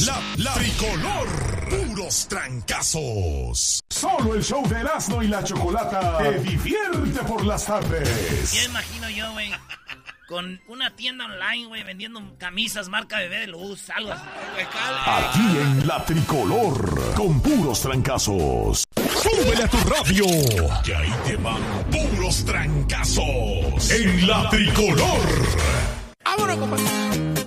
La tricolor. Puros trancazos. Solo el show de Erasmo y la Chocolata te divierte por las tardes. Ya imagino yo, güey, con una tienda online, güey, vendiendo camisas marca Bebé de Luz, algo así. Aquí en la tricolor, con puros trancazos. ¡Súbele a tu radio! Que ahí te van puros trancazos. En la tricolor. ¡Vámonos, compadre!